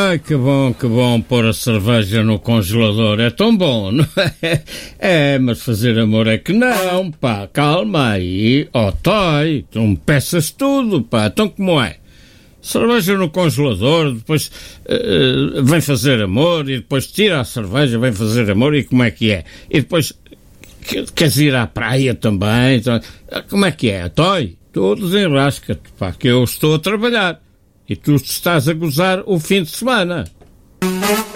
Ai, que bom pôr a cerveja no congelador. É tão bom, não é? É, mas fazer amor é que não, pá. Calma aí. Oh, Toy, tu me peças tudo, pá. Então como é? Cerveja no congelador, depois vem fazer amor, e depois tira a cerveja, vem fazer amor, e como é que é? E depois queres ir à praia também? Então, como é que é? Toy, tu desenrasca-te, pá, que eu estou a trabalhar. E tu estás a gozar o fim de semana.